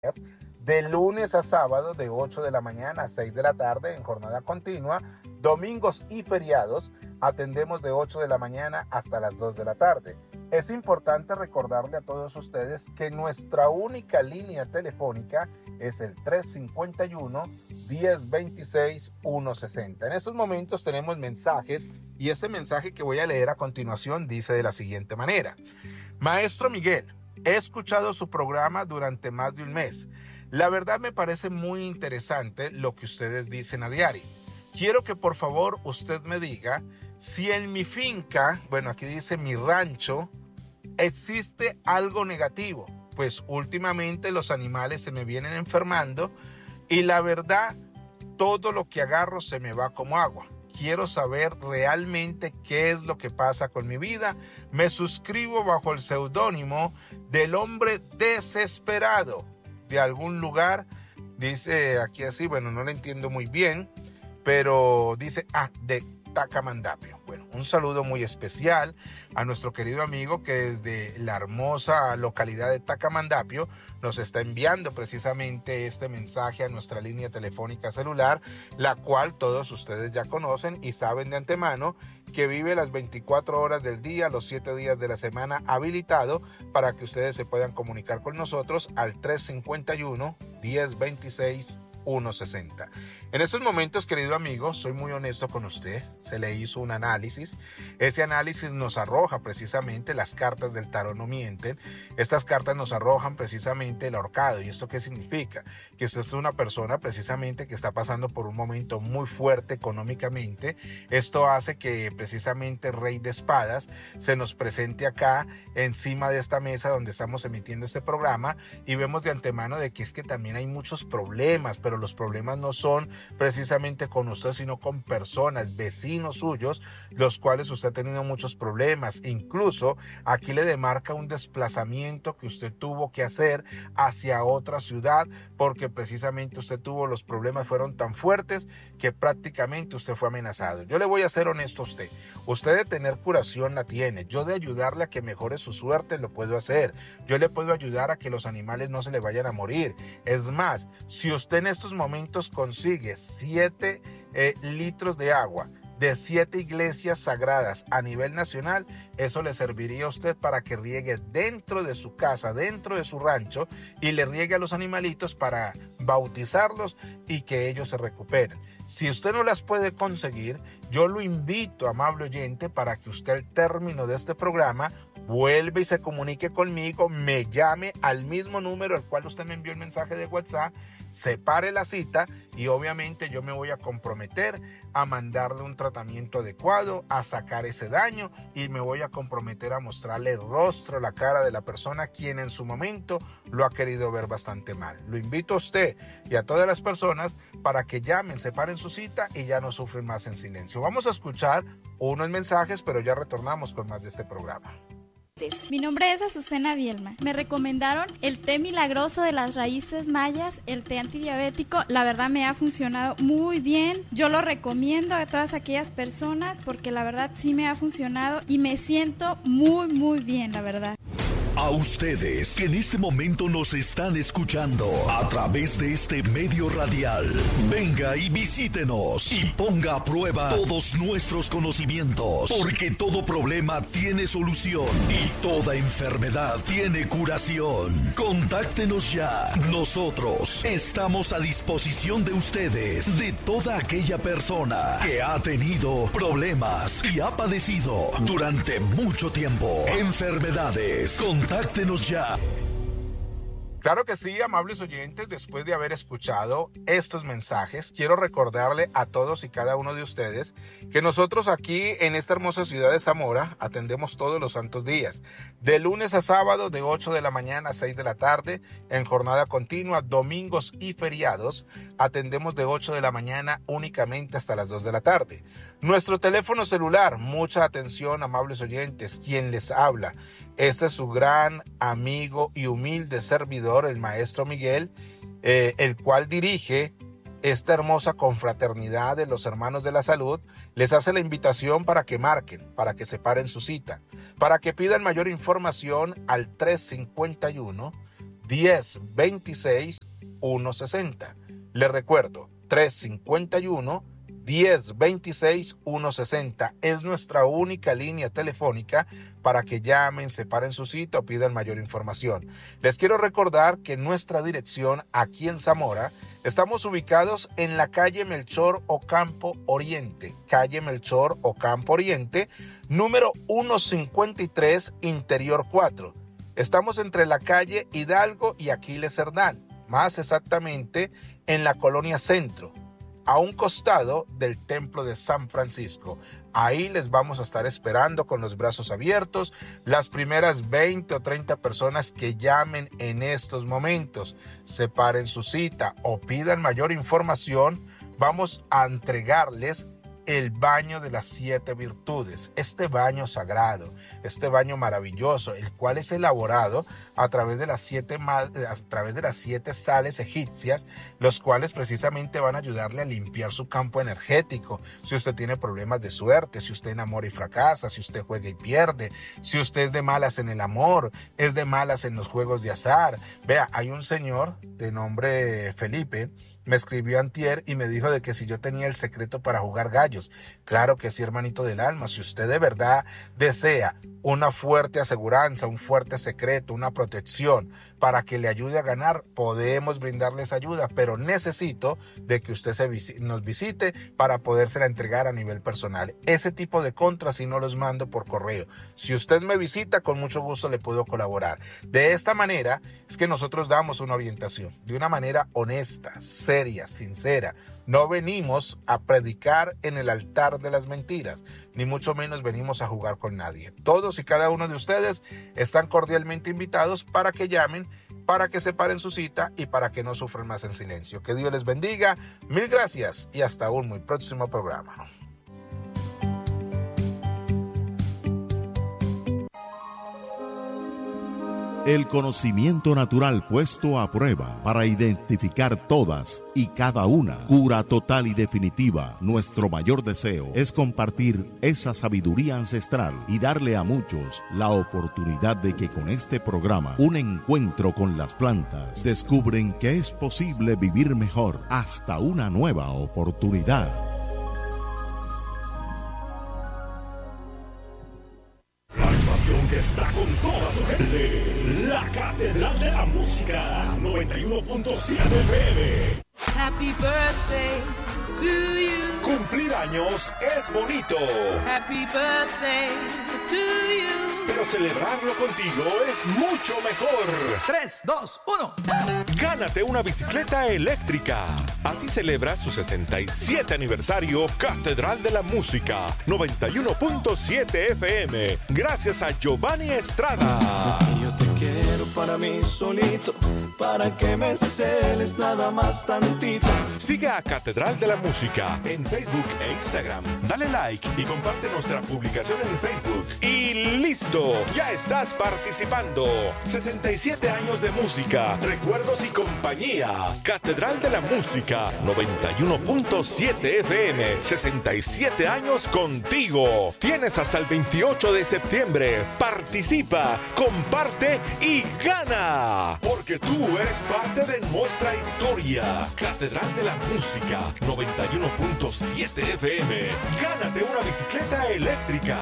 de lunes a sábado de 8 de la mañana a 6 de la tarde en jornada continua, domingos y feriados atendemos de 8 de la mañana hasta las 2 de la tarde. Es importante recordarle a todos ustedes que nuestra única línea telefónica es el 351-1026-160. En estos momentos tenemos mensajes y este mensaje que voy a leer a continuación dice de la siguiente manera: Maestro Miguel, he escuchado su programa durante más de un mes. La verdad me parece muy interesante lo que ustedes dicen a diario. Quiero que por favor usted me diga si en mi finca, bueno, aquí dice mi rancho, existe algo negativo, pues últimamente los animales se me vienen enfermando y la verdad todo lo que agarro se me va como agua. Quiero saber realmente qué es lo que pasa con mi vida. Me suscribo bajo el seudónimo del hombre desesperado de algún lugar. Dice aquí así, bueno, no lo entiendo muy bien, pero dice, de Tacamandapio. Bueno, un saludo muy especial a nuestro querido amigo que desde la hermosa localidad de Tacamandapio nos está enviando precisamente este mensaje a nuestra línea telefónica celular, la cual todos ustedes ya conocen y saben de antemano que vive las 24 horas del día, los 7 días de la semana habilitado para que ustedes se puedan comunicar con nosotros al 351-1026-160. En estos momentos, querido amigo, soy muy honesto con usted. Se le hizo un análisis. Ese análisis nos arroja precisamente las cartas del tarot no mienten. Estas cartas nos arrojan precisamente el ahorcado. ¿Y esto qué significa? Que usted es una persona precisamente que está pasando por un momento muy fuerte económicamente. Esto hace que precisamente Rey de Espadas se nos presente acá encima de esta mesa donde estamos emitiendo este programa y vemos de antemano de que es que también hay muchos problemas, pero los problemas no son precisamente con usted, sino con personas, vecinos suyos, los cuales usted ha tenido muchos problemas. Incluso aquí le demarca un desplazamiento que usted tuvo que hacer hacia otra ciudad porque precisamente usted tuvo los problemas, fueron tan fuertes que prácticamente usted fue amenazado. Yo le voy a ser honesto a usted. Usted de tener curación la tiene. Yo de ayudarle a que mejore su suerte lo puedo hacer. Yo le puedo ayudar a que los animales no se le vayan a morir. Es más, si usted en estos momentos consigue 7 litros de agua de 7 iglesias sagradas a nivel nacional, eso le serviría a usted para que riegue dentro de su casa, dentro de su rancho, y le riegue a los animalitos para bautizarlos y que ellos se recuperen. Si usted no las puede conseguir, yo lo invito, amable oyente, para que usted al término de este programa vuelva y se comunique conmigo, me llame al mismo número al cual usted me envió el mensaje de WhatsApp, separe la cita y obviamente yo me voy a comprometer a mandarle un tratamiento adecuado, a sacar ese daño y me voy a comprometer a mostrarle el rostro, la cara de la persona quien en su momento lo ha querido ver bastante mal. Lo invito a usted y a todas las personas para que llamen, separen su cita y ya no sufren más en silencio. Vamos a escuchar unos mensajes, pero ya retornamos con más de este programa. Mi nombre es Azucena Bielma. Me recomendaron el té milagroso de las raíces mayas, el té antidiabético. La verdad me ha funcionado muy bien. Yo lo recomiendo a todas aquellas personas porque la verdad sí me ha funcionado y me siento muy bien, la verdad. A ustedes que en este momento nos están escuchando a través de este medio radial, venga y visítenos y ponga a prueba todos nuestros conocimientos, porque todo problema tiene solución y toda enfermedad tiene curación. Contáctenos ya. Nosotros estamos a disposición de ustedes, de toda aquella persona que ha tenido problemas y ha padecido durante mucho tiempo enfermedades. Contáctenos ya. Claro que sí, amables oyentes, después de haber escuchado estos mensajes, quiero recordarle a todos y cada uno de ustedes que nosotros aquí en esta hermosa ciudad de Zamora atendemos todos los santos días, de lunes a sábado de 8 de la mañana a 6 de la tarde, en jornada continua, domingos y feriados, atendemos de 8 de la mañana únicamente hasta las 2 de la tarde. Nuestro teléfono celular, mucha atención, amables oyentes, quien les habla. Este es su gran amigo y humilde servidor, el Maestro Miguel, el cual dirige esta hermosa confraternidad de los hermanos de la salud. Les hace la invitación para que marquen, para que separen su cita, para que pidan mayor información al 351 1026 160. Le recuerdo, 351 1026 160 es nuestra única línea telefónica para que llamen, separen su cita o pidan mayor información. Les quiero recordar que nuestra dirección aquí en Zamora, estamos ubicados en la calle Melchor Ocampo Oriente, número 153, Interior 4. Estamos entre la calle Hidalgo y Aquiles Cerdán, más exactamente en la colonia Centro, a un costado del Templo de San Francisco. Ahí les vamos a estar esperando con los brazos abiertos. Las primeras 20 o 30 personas que llamen en estos momentos, separen su cita o pidan mayor información, vamos a entregarles el baño de las 7 virtudes, este baño sagrado, este baño maravilloso, el cual es elaborado a través de las 7 sales egipcias, los cuales precisamente van a ayudarle a limpiar su campo energético. Si usted tiene problemas de suerte, si usted enamora y fracasa, si usted juega y pierde, si usted es de malas en el amor, es de malas en los juegos de azar. Vea, hay un señor de nombre Felipe, me escribió antier y me dijo de que si yo tenía el secreto para jugar gallos. Claro que sí, hermanito del alma. Si usted de verdad desea una fuerte aseguranza, un fuerte secreto, una protección para que le ayude a ganar, podemos brindarles ayuda, pero necesito de que usted nos visite para podérsela entregar a nivel personal. Ese tipo de contras sí no los mando por correo. Si usted me visita, con mucho gusto le puedo colaborar. De esta manera es que nosotros damos una orientación de una manera honesta, seria, sincera. No venimos a predicar en el altar de las mentiras, ni mucho menos venimos a jugar con nadie. Todos y cada uno de ustedes están cordialmente invitados para que llamen, para que separen su cita y para que no sufran más en silencio. Que Dios les bendiga, mil gracias y hasta un muy próximo programa. El conocimiento natural puesto a prueba para identificar todas y cada una. Cura total y definitiva. Nuestro mayor deseo es compartir esa sabiduría ancestral y darle a muchos la oportunidad de que con este programa, un encuentro con las plantas, descubren que es posible vivir mejor hasta una nueva oportunidad. Que está con toda su gente, la Catedral de la Música, 91.7 FM. Happy birthday to you. Cumplir años es bonito. Happy birthday to you. Pero celebrarlo contigo es mucho mejor. 3, 2, 1. Gánate una bicicleta eléctrica. Así celebra su 67 aniversario Catedral de la Música, 91.7 FM. Gracias a Giovanni Estrada. Yo te quiero para mí solito, para que me celes nada más tantito. Sigue a Catedral de la Música en Facebook e Instagram. Dale like y comparte nuestra publicación en Facebook. Y listo, ya estás participando. 67 años de música, recuerdos y compañía. Catedral de la Música, 91.7 FM. 67 años contigo. Tienes hasta el 28 de septiembre. Participa, comparte y gana. Porque tú eres parte de nuestra historia. Catedral de la Música, 91.7 FM. Gánate una bicicleta eléctrica.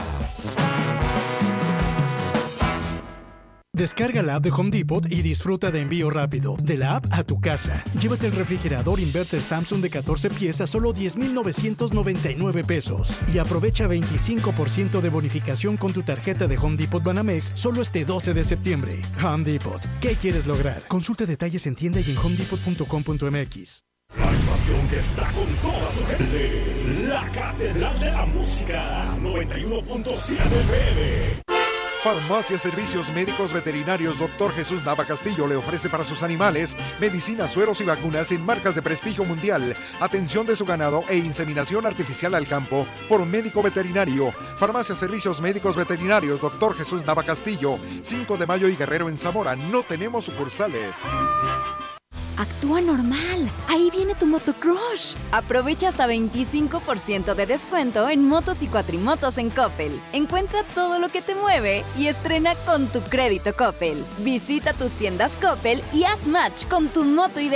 Descarga la app de Home Depot y disfruta de envío rápido, de la app a tu casa. Llévate el refrigerador inverter Samsung de 14 piezas a solo $10,999 y aprovecha 25% de bonificación con tu tarjeta de Home Depot Banamex solo este 12 de septiembre. Home Depot, ¿qué quieres lograr? Consulta detalles en tienda y en homedepot.com.mx. La estación que está con toda su gente, la Catedral de la Música, 91.7 FM. Farmacia Servicios Médicos Veterinarios Dr. Jesús Nava Castillo le ofrece para sus animales medicinas, sueros y vacunas en marcas de prestigio mundial, atención de su ganado e inseminación artificial al campo por médico veterinario. Farmacia Servicios Médicos Veterinarios Dr. Jesús Nava Castillo, 5 de Mayo y Guerrero en Zamora. No tenemos sucursales. actúa normal. Ahí viene tu motocrush. Aprovecha hasta 25% de descuento en motos y cuatrimotos en Coppel. Encuentra todo lo que te mueve y estrena con tu crédito Coppel. Visita tus tiendas Coppel y haz match con tu moto ideal.